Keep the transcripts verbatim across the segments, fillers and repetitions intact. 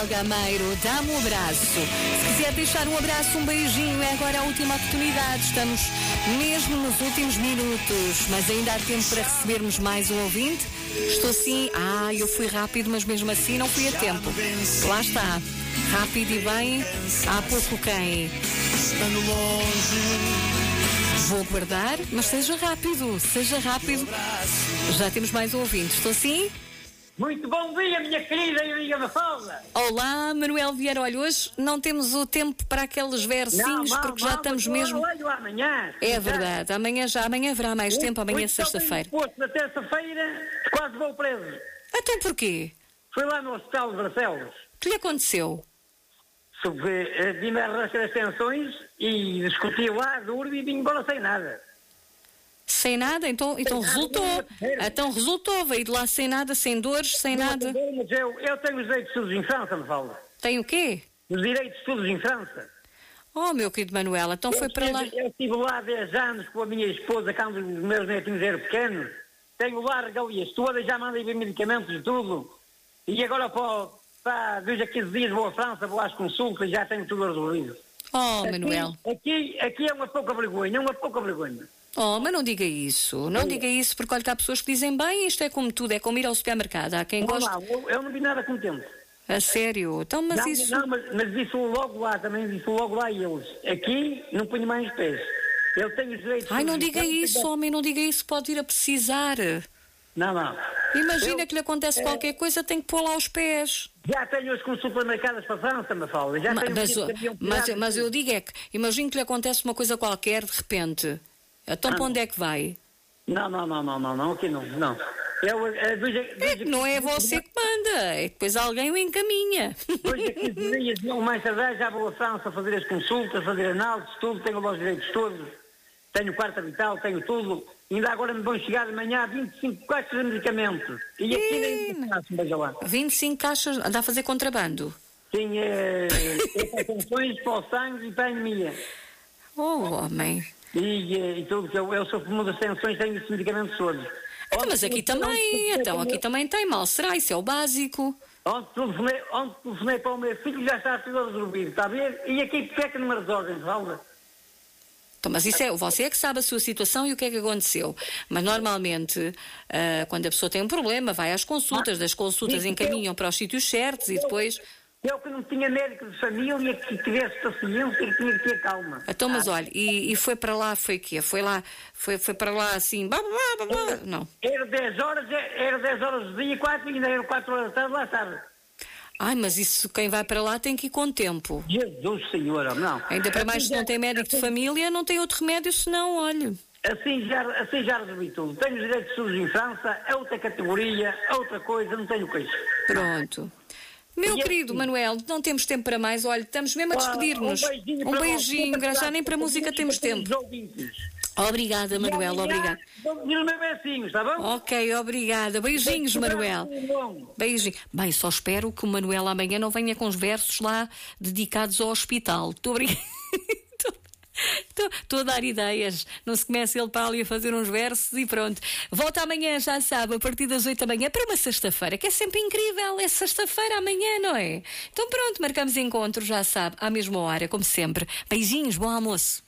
Manuel Gameiro, dá-me um abraço. Se quiser deixar um abraço, um beijinho, é agora a última oportunidade. Estamos mesmo nos últimos minutos, mas ainda há tempo para recebermos mais um ouvinte. Estou assim, ah, eu fui rápido, mas mesmo assim não fui a tempo. Lá está, rápido e bem, há pouco quem. Estando longe. Vou guardar, mas seja rápido, seja rápido. Já temos mais um ouvinte, estou assim? Muito bom dia, minha querida e amiga Mafalda. Olá, Manuel Vieira. Olha, hoje não temos o tempo para aqueles versinhos, não, mal, porque já mal, estamos mesmo... Olho amanhã. É verdade, amanhã já, amanhã haverá mais tempo, amanhã é sexta-feira. Na terça-feira, quase vou preso. Então porquê? Fui lá no hospital de Barcelos. O que lhe aconteceu? Vim a arrastar as tensões e discuti lá, duro, e vim embora sem nada. Sem nada? Então, então nada, resultou. Então resultou, veio de lá sem nada, sem dores, sem não, nada. Mas eu, eu tenho os direitos de estudos em França, me fala. Tem o quê? Os direitos de estudos em França. Oh, meu querido Manuel, então eu foi estive, para lá. Eu estive lá há dez anos com a minha esposa, quando os meus netinhos eram pequenos. Tenho lá regalias todas, já mandei ver medicamentos e tudo. E agora, pá, pá, dois a quinze dias vou à França, vou às consultas, já tenho tudo resolvido. Oh, aqui, Manuel. Aqui, aqui é uma pouca vergonha, uma pouca vergonha. Oh, mas não diga isso, não diga isso, porque olha que há pessoas que dizem bem, isto é como tudo, é como ir ao supermercado, há quem não, goste... Não, eu, eu não vi nada contente. A sério? Então, mas não, isso... Não, mas, mas disse logo lá, também disse logo lá eles. Aqui não ponho mais pés. Eu tenho os direitos... Ai, não diga isso, que... homem, não diga isso, pode vir a precisar. Não, não. Imagina eu, que lhe acontece é... qualquer coisa, tem que pôr lá os pés. Já tenho as consultas marcadas para a França, Mafalda. Já mas, tenho mas, um mas, mas eu digo é que, imagino que lhe acontece uma coisa qualquer de repente. Então ah, para onde é que vai? Não, não, não, não, não, não, aqui não, não. Eu, é, dois, dois, é que não é você que manda, é que depois alguém o encaminha. Dois a quinze dias, não mais tarde, já vou a França fazer as consultas, fazer análises, tudo, tenho os direitos todos, tenho quarta vital, tenho tudo. Ainda agora me vão chegar de manhã vinte e cinco caixas de medicamentos. E aqui nem faço, veja lá. vinte e cinco caixas, anda a fazer contrabando? Sim, é, é para tensões, para o sangue e para a anemia. Oh, homem. E, e tudo, que eu, eu sou como das tensões, tenho esses medicamentos todos. Então, mas aqui também, então aqui também tem, mal será, isso é o básico. Ontem telefonei, ontem telefonei para o meu filho, já está tudo a resolver, está a ver? E aqui porque é que não me resolvem, Valda? Então, mas isso é, você é que sabe a sua situação e o que é que aconteceu. Mas normalmente, uh, quando a pessoa tem um problema, vai às consultas, das consultas encaminham para os sítios certos e depois... Eu que não tinha médico de família, que tivesse paciência, que tinha que ter calma. Então, mas olha, e, e foi para lá, foi o quê? Foi lá, foi, foi para lá assim, blá, blá, blá, blá. Não. Era dez horas, era dez horas do dia, quatro, ainda eram quatro horas da tarde, lá estava. Ai, mas isso, quem vai para lá tem que ir com tempo. Jesus Senhor, não. Ainda para mais, se não tem médico de família, não tem outro remédio, senão, olha... Assim já, assim já resolvi tudo. Tenho os direitos de saúde em França, é outra categoria, é outra coisa, não tenho queixa. Pronto. Meu e querido assim, Manuel, não temos tempo para mais. Olha, estamos mesmo a despedir-nos. Um beijinho, um beijinho já nem para música temos tempo. Obrigada, Manuel, obrigada. Beijinhos, está bom? Ok, obrigada. Beijinhos, Manuel. Beijinho. Bem, só espero que o Manuel amanhã não venha com os versos lá dedicados ao hospital. Estou obrigada. Estou a dar ideias. Não se começa ele para ali a fazer uns versos e pronto. Volta amanhã, já sabe, a partir das oito da manhã para uma sexta-feira, que é sempre incrível. É sexta-feira amanhã, não é? Então pronto, marcamos encontro, já sabe, à mesma hora, como sempre. Beijinhos, bom almoço.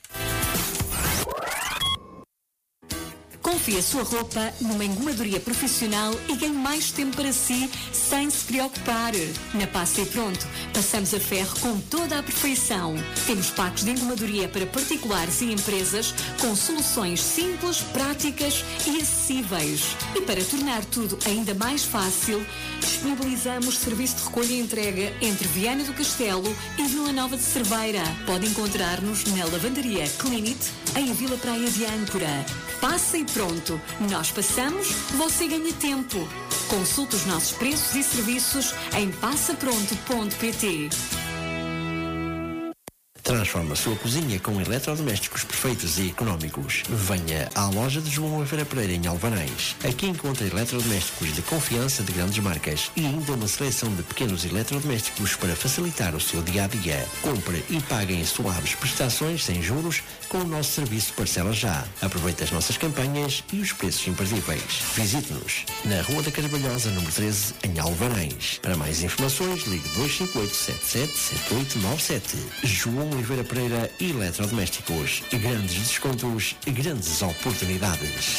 Confie a sua roupa numa engomadoria profissional e ganhe mais tempo para si sem se preocupar. Na Passa e Pronto, passamos a ferro com toda a perfeição. Temos pacos de engomadoria para particulares e empresas com soluções simples, práticas e acessíveis. E para tornar tudo ainda mais fácil, disponibilizamos serviço de recolha e entrega entre Viana do Castelo e Vila Nova de Cerveira. Pode encontrar-nos na Lavanderia Clinit, em Vila Praia de Âncora. Passa e Pronto. Nós passamos, você ganha tempo. Consulte os nossos preços e serviços em passa pronto ponto pt. Transforma a sua cozinha com eletrodomésticos perfeitos e económicos. Venha à loja de João Oliveira Pereira em Alvanães. Aqui encontra eletrodomésticos de confiança de grandes marcas e ainda uma seleção de pequenos eletrodomésticos para facilitar o seu dia-a-dia. Compre e pague em suaves prestações sem juros com o nosso serviço Parcela Já. Aproveite as nossas campanhas e os preços imperdíveis. Visite-nos na Rua da Carvalhosa, número treze, em Alvanães. Para mais informações, ligue dois cinco oito, sete sete sete oito nove sete. João Oliveira Pereira, Eletrodomésticos. Grandes descontos, grandes oportunidades.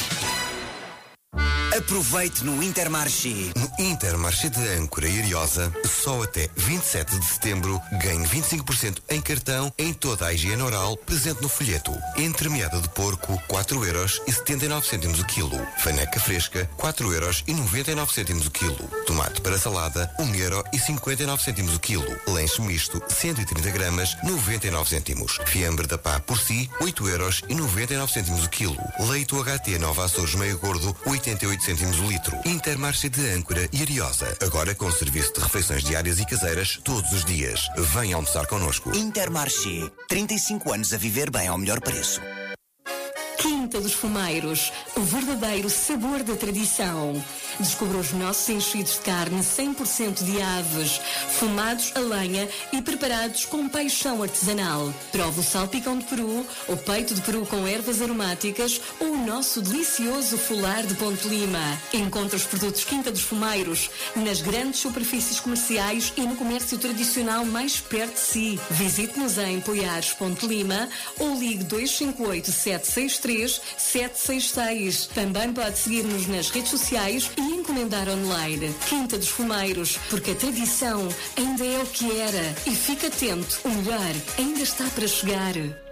Aproveite no Intermarché. No Intermarché de Âncora e Ariosa, só até vinte e sete de setembro, ganhe vinte e cinco por cento em cartão em toda a higiene oral presente no folheto. Entremeada de porco, quatro euros e setenta e nove cêntimos o quilo. Faneca fresca, quatro euros e noventa e nove cêntimos o quilo. Tomate para salada, um euro e cinquenta e nove cêntimos o quilo. Lanche misto, cento e trinta gramas, noventa e nove cêntimos. Fiambre da pá por si, oito euros e noventa e nove cêntimos o quilo. Leite U H T Nova Açores meio gordo, oitenta e oito cêntimos o litro. Intermarché de Âncora e Ariosa. Agora com serviço de refeições diárias e caseiras todos os dias. Venha almoçar connosco. Intermarché. trinta e cinco anos a viver bem ao melhor preço. Quinta dos Fumeiros, o verdadeiro sabor da tradição. Descubra os nossos enchidos de carne cem por cento de aves, fumados a lenha e preparados com paixão artesanal. Prove o salpicão de peru, o peito de peru com ervas aromáticas ou o nosso delicioso folar de Ponte Lima. Encontre os produtos Quinta dos Fumeiros nas grandes superfícies comerciais e no comércio tradicional mais perto de si. Visite-nos em Poiares, Ponte Lima ou ligue dois cinco oito, sete seis três, sete seis seis. Também pode seguir-nos nas redes sociais e encomendar online. Quinta dos Fumeiros, porque a tradição ainda é o que era. E fique atento, o melhor ainda está para chegar.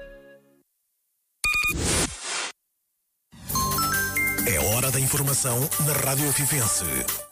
É hora da informação na Rádio Afifense.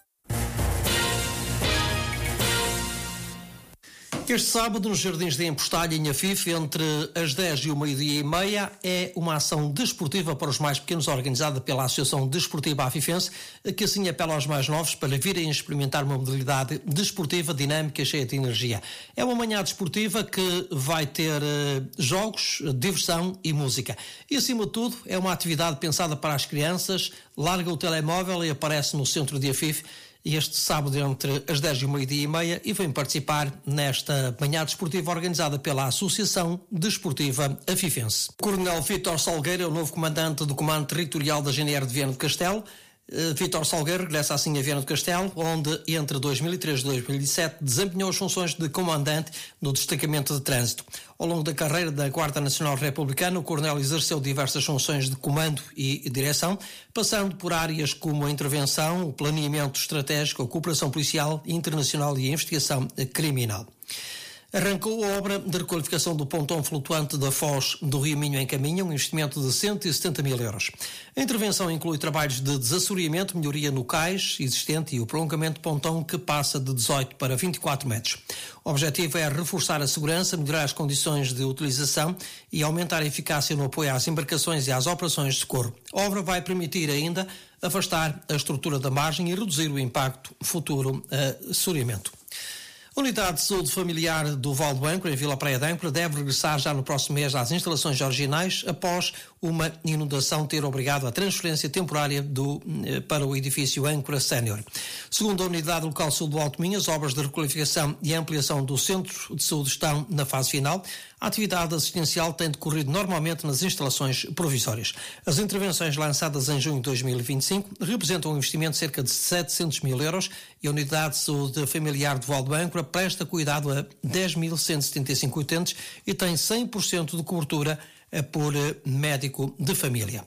Este sábado, nos Jardins de Empostalha, em Afif, entre as dez e o meio-dia e meia, é uma ação desportiva para os mais pequenos, organizada pela Associação Desportiva Afifense, que assim apela aos mais novos para virem experimentar uma modalidade desportiva, dinâmica, cheia de energia. É uma manhã desportiva que vai ter uh, jogos, diversão e música. E, acima de tudo, é uma atividade pensada para as crianças, larga o telemóvel e aparece no centro de Afif, este sábado entre as dez e o meio-dia e meia, e vem participar nesta manhã desportiva organizada pela Associação Desportiva Afifense. O Coronel Vítor Salgueiro é o novo comandante do Comando Territorial da G N R de Viana do Castelo. Uh, Vítor Salgueiro regressa assim a Viana do Castelo, onde entre dois mil e três e dois mil e sete desempenhou as funções de comandante no destacamento de trânsito. Ao longo da carreira da Guarda Nacional Republicana, o coronel exerceu diversas funções de comando e direção, passando por áreas como a intervenção, o planeamento estratégico, a cooperação policial internacional e a investigação criminal. Arrancou a obra de requalificação do pontão flutuante da Foz do Rio Minho em Caminha, um investimento de cento e setenta mil euros. A intervenção inclui trabalhos de desassoreamento, melhoria no cais existente e o prolongamento do pontão, que passa de dezoito para vinte e quatro metros. O objetivo é reforçar a segurança, melhorar as condições de utilização e aumentar a eficácia no apoio às embarcações e às operações de socorro. A obra vai permitir ainda afastar a estrutura da margem e reduzir o impacto futuro a assoreamento. A Unidade de Saúde Familiar do Val do Âncora, em Vila Praia de Âncora, deve regressar já no próximo mês às instalações originais, após uma inundação ter obrigado a transferência temporária do, para o edifício Âncora Sénior. Segundo a Unidade Local de Saúde do Alto Minho, as obras de requalificação e ampliação do Centro de Saúde estão na fase final. A atividade assistencial tem decorrido normalmente nas instalações provisórias. As intervenções lançadas em junho de dois mil e vinte e cinco representam um investimento de cerca de setecentos mil euros e a Unidade de Saúde Familiar do Val do Âncora presta cuidado a dez mil cento e setenta e cinco utentes e tem cem por cento de cobertura por médico de família.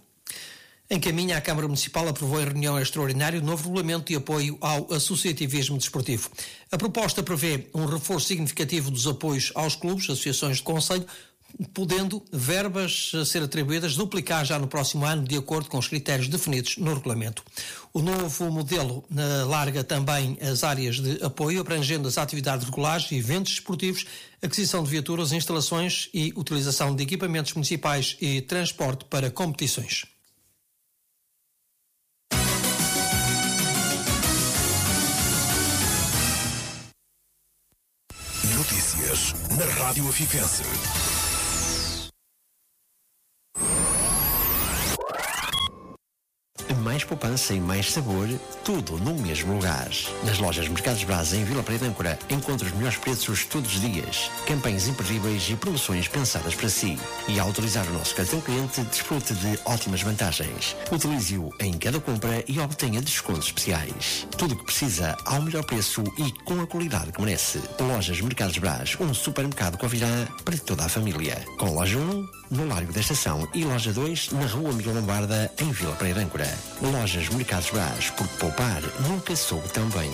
Em Caminha, a Câmara Municipal aprovou em reunião extraordinária o novo regulamento de apoio ao associativismo desportivo. A proposta prevê um reforço significativo dos apoios aos clubes, associações de concelho, podendo verbas ser atribuídas duplicar já no próximo ano, de acordo com os critérios definidos no regulamento. O novo modelo uh, larga também as áreas de apoio, abrangendo as atividades regulares e eventos desportivos, aquisição de viaturas, instalações e utilização de equipamentos municipais e transporte para competições. Notícias na Rádio Afifense. poupança e mais sabor, tudo no mesmo lugar. Nas lojas Mercados Braz em Vila Praia de Âncora, encontra os melhores preços todos os dias, campanhas imperdíveis e promoções pensadas para si. E ao utilizar o nosso cartão cliente, desfrute de ótimas vantagens. Utilize-o em cada compra e obtenha descontos especiais. Tudo o que precisa ao melhor preço e com a qualidade que merece. Lojas Mercados Braz, um supermercado Covirã para toda a família. Com loja um, no Largo da Estação, e loja dois, na Rua Miguel Lombarda, em Vila Praia de Âncora. Lojas Mercados Braz, porque poupar nunca soube tão bem.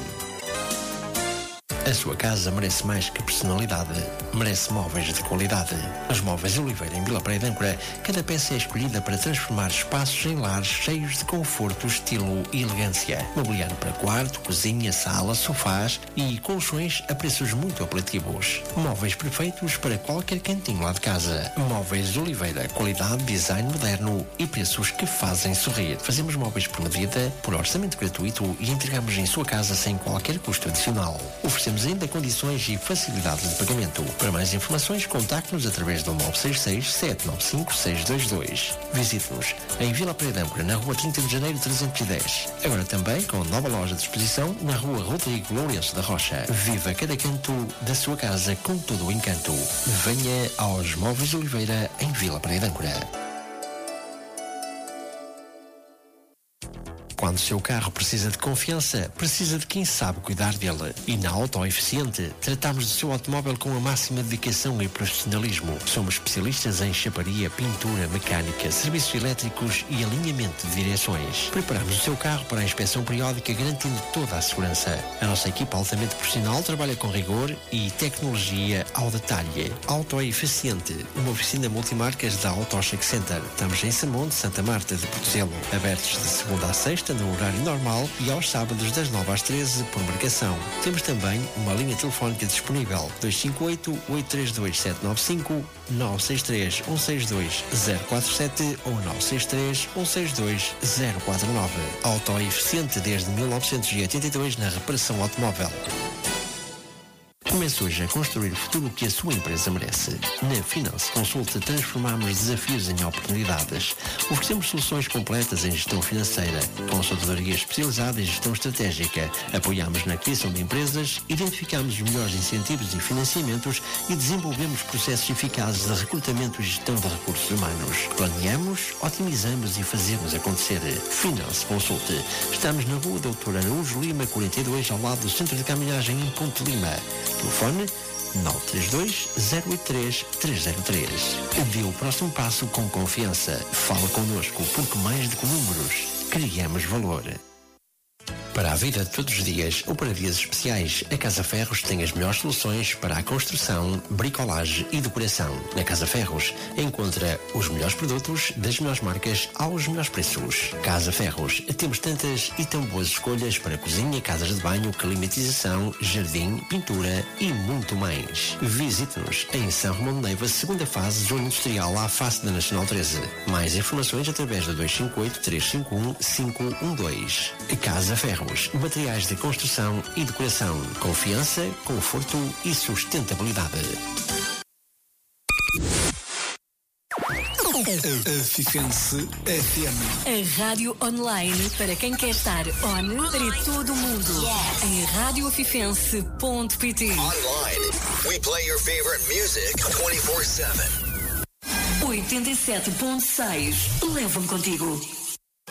A sua casa merece mais que personalidade. Merece móveis de qualidade. Os Móveis Oliveira em Vila Praia de Âncora, cada peça é escolhida para transformar espaços em lares cheios de conforto, estilo e elegância. Mobiliário para quarto, cozinha, sala, sofás e colchões a preços muito apelativos. Móveis perfeitos para qualquer cantinho lá de casa. Móveis Oliveira, qualidade, design moderno e preços que fazem sorrir. Fazemos móveis por medida, por orçamento gratuito e entregamos em sua casa sem qualquer custo adicional. Oferecemos ainda condições e facilidades de pagamento. Para mais informações, contacte-nos através do nove seis seis, sete nove cinco, seis dois dois. Visite-nos em Vila Praia de Âncora, na Rua trinta de Janeiro trezentos e dez. Agora também com nova loja de exposição na Rua Rodrigo Lourenço da Rocha. Viva cada canto da sua casa com todo o encanto. Venha aos Móveis Oliveira em Vila Praia de Âncora. Quando o seu carro precisa de confiança, precisa de quem sabe cuidar dele. E na Auto Eficiente, tratamos do seu automóvel com a máxima dedicação e profissionalismo. Somos especialistas em chaparia, pintura, mecânica, serviços elétricos e alinhamento de direções. Preparamos o seu carro para a inspeção periódica, garantindo toda a segurança. A nossa equipa altamente profissional trabalha com rigor e tecnologia ao detalhe. Auto Eficiente, uma oficina multimarcas da Auto Check Center. Estamos em Samonte, Santa Marta de Portocelo. Abertos de segunda a sexta, no horário normal, e aos sábados das nove às treze por marcação. Temos também uma linha telefónica disponível: dois cinco oito, oito três dois, sete nove cinco, nove seis três, um seis dois, zero quatro sete ou nove seis três, um seis dois, zero quatro nove. Auto Eficiente desde mil novecentos e oitenta e dois na reparação automóvel. Comece hoje a construir o futuro que a sua empresa merece. Na Finance Consult transformamos desafios em oportunidades. Oferecemos soluções completas em gestão financeira, consultoria especializada em gestão estratégica. Apoiamos na criação de empresas, identificamos os melhores incentivos e financiamentos e desenvolvemos processos eficazes de recrutamento e gestão de recursos humanos. Planeamos, otimizamos e fazemos acontecer. Finance Consult. Estamos na Rua Doutor Araújo Lima, quarenta e dois, ao lado do Centro de Caminhagem em Ponte Lima. Telefone nove três dois, zero oito três, três zero três. Dê o próximo passo com confiança. Fala connosco, porque mais do que números, criamos valor. Para a vida de todos os dias ou para dias especiais, a Casa Ferros tem as melhores soluções para a construção, bricolagem e decoração. Na Casa Ferros encontra os melhores produtos das melhores marcas aos melhores preços. Casa Ferros, temos tantas e tão boas escolhas para cozinha, casas de banho, climatização, jardim, pintura e muito mais. Visite-nos em São Romão de Neiva, segunda fase, zona industrial, à face da Nacional treze. Mais informações através do dois cinco oito, três cinco um, cinco um dois. Casa Ferros. Materiais de construção e decoração. Confiança, conforto e sustentabilidade. Fifense F M. A rádio online para quem quer estar on para todo o mundo. Yes. Em rádio afifense ponto pt. Online, we play your favorite music vinte e quatro sete. oitenta e sete ponto seis. Leva-me contigo.